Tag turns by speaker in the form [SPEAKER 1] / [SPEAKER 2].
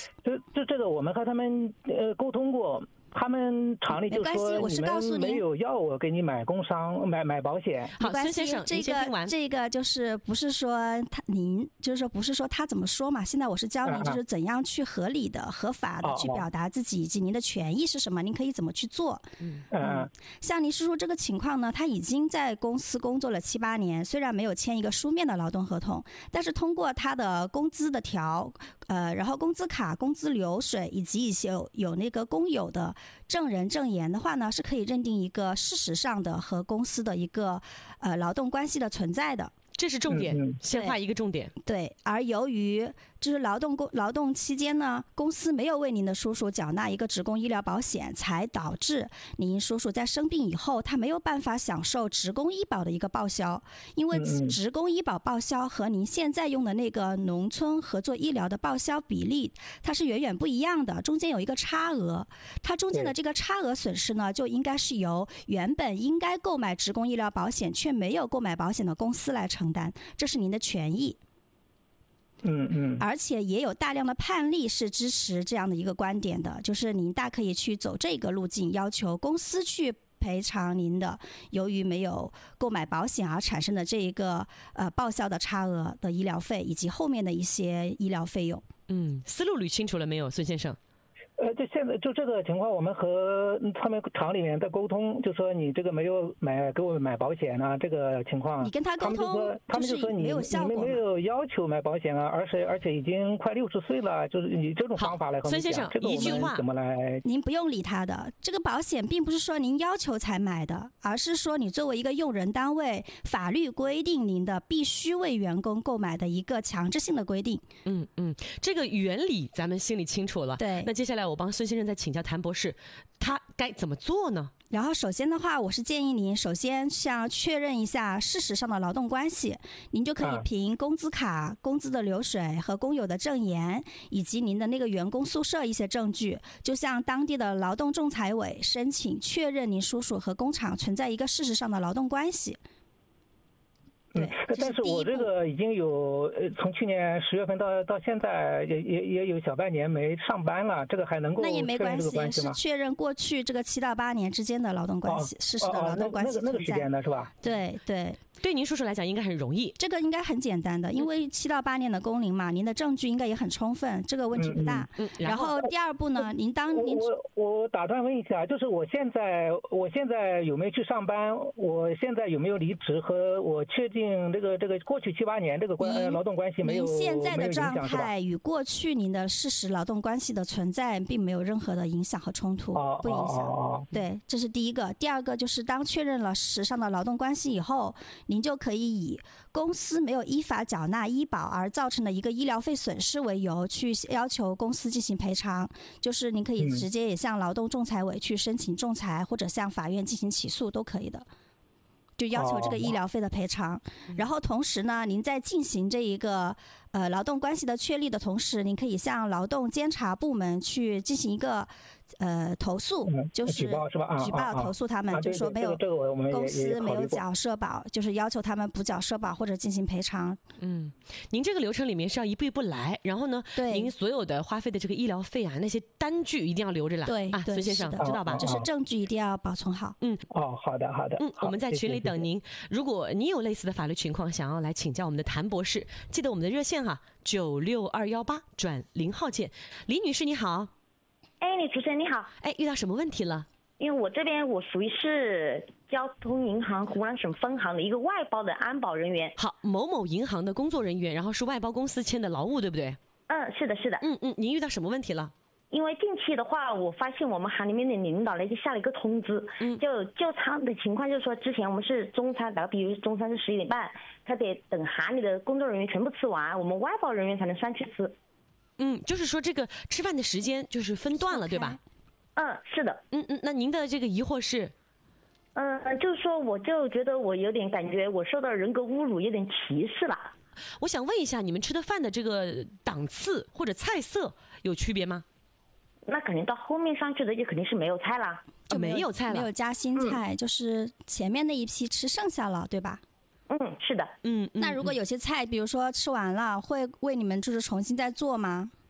[SPEAKER 1] 这个我们和他们沟通过。他们厂里就说你们没有要我给你买工伤买保险。
[SPEAKER 2] 好，孙先生，
[SPEAKER 3] 这个就是不是说您就是说不是说他怎么说嘛？现在我是教您就是怎样去合理的、合法的去表达自己以及您的权益是什么，您可以怎么去做。像您叔叔这个情况呢，他已经在公司工作了7、8年，虽然没有签一个书面的劳动合同，但是通过他的工资的然后工资卡、工资流水以及一些有那个公有的证人证言的话呢，是可以认定一个事实上的和公司的一个劳动关系的存在的。
[SPEAKER 2] 这是重点，先画一个重点。
[SPEAKER 3] 对，而由于就是劳动期间呢，公司没有为您的叔叔缴纳一个职工医疗保险，才导致您叔叔在生病以后，他没有办法享受职工医保的一个报销。因为职工医保报销和您现在用的那个农村合作医疗的报销比例，它是远远不一样的，中间有一个差额。它中间的这个差额损失呢，就应该是由原本应该购买职工医疗保险却没有购买保险的公司来承担，这是您的权益。而且也有大量的判例是支持这样的一个观点的，就是您大可以去走这个路径，要求公司去赔偿您的由于没有购买保险而产生的这一个报销的差额的医疗费以及后面的一些医疗费用。
[SPEAKER 2] 思路捋清楚了没有，孙先生？
[SPEAKER 1] 就现在就这个情况，我们和他们厂里面在沟通，就说你这个没有给我买保险啊，这个情况。
[SPEAKER 3] 你跟他沟通，
[SPEAKER 1] 他们就说你们没有要求买保险啊，而且已经快60岁了，就是你这种方法来和我们讲。
[SPEAKER 2] 孙先生，
[SPEAKER 1] 一句话怎么来？
[SPEAKER 3] 您不用理他的，这个保险并不是说您要求才买的，而是说你作为一个用人单位，法律规定您的必须为员工购买的一个强制性的规定。
[SPEAKER 2] 这个原理咱们心里清楚了。
[SPEAKER 3] 对，
[SPEAKER 2] 那接下来我帮孙先生再请教谭博士，他该怎么做呢？
[SPEAKER 3] 然后首先的话，我是建议您首先像确认一下事实上的劳动关系，您就可以凭工资卡、工资的流水和公有的证言，以及您的那个员工宿舍一些证据，就向当地的劳动仲裁委申请确认您叔叔和工厂存在一个事实上的劳动关系。
[SPEAKER 1] 但是我这个已经有从去年10月份到现在也有小半年没上班了，这个还能够
[SPEAKER 3] 那也没关系，
[SPEAKER 1] 是
[SPEAKER 3] 确认过去这个7到8年之间的劳动关系，事实的劳动关系存在。
[SPEAKER 1] 那个时间的是吧？
[SPEAKER 3] 对。
[SPEAKER 2] 对您叔叔来讲应该很容易，这
[SPEAKER 3] 个应该很简单的，因为7到8年的工龄嘛，您的证据应该也很充分，这个问题不大。然后第二步呢，
[SPEAKER 1] 我打断问一下，就是我现在有没有去上班？我现在有没有离职？和我确定这个过去7、8年这个劳动关系没有
[SPEAKER 3] 您现在的状
[SPEAKER 1] 态
[SPEAKER 3] 与过去您的事实劳动关系的存在并没有任何的影响和冲突，不影响。对，这是第一个。第二个就是当确认了事实上的劳动关系以后，您就可以以公司没有依法缴纳医保而造成的一个医疗费损失为由，去要求公司进行赔偿。就是您可以直接也向劳动仲裁委去申请仲裁，或者向法院进行起诉都可以的，就要求这个医疗费的赔偿。然后同时呢，您在进行这一个劳动关系的确立的同时，您可以向劳动监察部门去进行一个投诉，就是举报投诉他们，就说没有公司没有缴社保，就是要求他们补缴社保或者进行赔偿。
[SPEAKER 2] 您这个流程里面是要一步一步来，然后呢，您所有的花费的这个医疗费啊，那些单据一定要留着来。
[SPEAKER 3] 对，
[SPEAKER 2] 孙先生知道吧？
[SPEAKER 3] 就是证据一定要保存好。
[SPEAKER 1] 好的。
[SPEAKER 2] 我们在群里等您。如果你有类似的法律情况想要来请教我们的谭博士，记得我们的热线96218转0号键。李女士你好。
[SPEAKER 4] 你主持人你好。
[SPEAKER 2] 遇到什么问题了？
[SPEAKER 4] 因为我这边我属于是交通银行湖南省分行的一个外包的安保人员。
[SPEAKER 2] 好，某某银行的工作人员，然后是外包公司签的劳务，对不对？
[SPEAKER 4] 是的。
[SPEAKER 2] 您遇到什么问题了？
[SPEAKER 4] 因为近期的话，我发现我们行里面的领导呢就下了一个通知，就他的情况就是说，之前我们是中餐，比如中餐是11点半，他得等行里的工作人员全部吃完，我们外包人员才能上去吃。
[SPEAKER 2] 就是说这个吃饭的时间就是分段了，对吧？
[SPEAKER 4] 是的。
[SPEAKER 2] 那您的这个疑惑是？
[SPEAKER 4] 就是说我就觉得我有点感觉我受到人格侮辱，有点歧视了。
[SPEAKER 2] 我想问一下，你们吃的饭的这个档次或者菜色有区别吗？
[SPEAKER 4] 那肯定到后面上去的就肯定是没有菜啦，
[SPEAKER 3] 就
[SPEAKER 2] 没有菜了，
[SPEAKER 3] 没有加新菜，就是前面那一批吃剩下了，对吧？
[SPEAKER 4] 是的。
[SPEAKER 3] 那如果有些菜比如说吃完了，会为你们就是重新再做吗？